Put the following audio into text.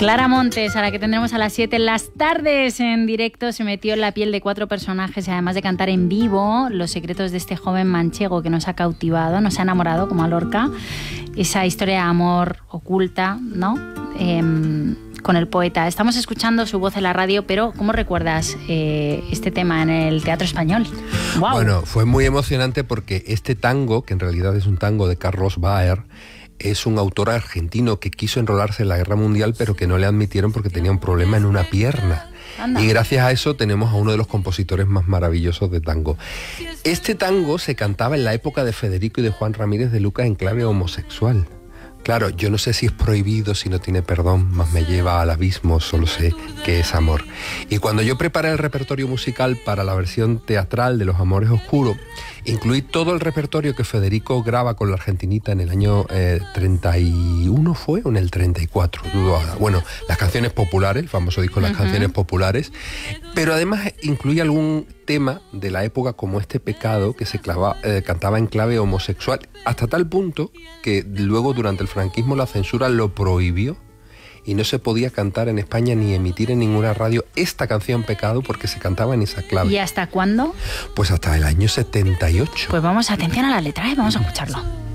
Clara Montes, a la que tendremos a las 7 en las tardes en directo, se metió en la piel de 4 personajes y además de cantar en vivo los secretos de este joven manchego que nos ha cautivado, nos ha enamorado como a Lorca, esa historia de amor oculta, ¿no? Con el poeta. Estamos escuchando su voz en la radio, pero ¿cómo recuerdas este tema en el Teatro Español? ¡Wow! Bueno, fue muy emocionante porque este tango, que en realidad es un tango de Carlos Baer, es un autor argentino que quiso enrolarse en la Guerra Mundial, pero que no le admitieron porque tenía un problema en una pierna. Anda. Y gracias a eso tenemos a uno de los compositores más maravillosos de tango. Este tango se cantaba en la época de Federico y de Juan Ramírez de Lucas en clave homosexual. Claro, yo no sé si es prohibido, si no tiene perdón, más me lleva al abismo, solo sé que es amor. Y cuando yo preparé el repertorio musical para la versión teatral de Los Amores Oscuros, incluí todo el repertorio que Federico graba con la Argentinita en el año 31, ¿fue? O en el 34, dudo ahora. Bueno, las canciones populares, el famoso disco de las canciones populares, pero además incluí algún tema de la época como Este Pecado, que se cantaba en clave homosexual, hasta tal punto que luego durante el franquismo la censura lo prohibió y no se podía cantar en España ni emitir en ninguna radio esta canción Pecado porque se cantaba en esa clave. ¿Y hasta cuándo? Pues hasta el año 78. Pues vamos, atención a la letra, vamos a escucharlo.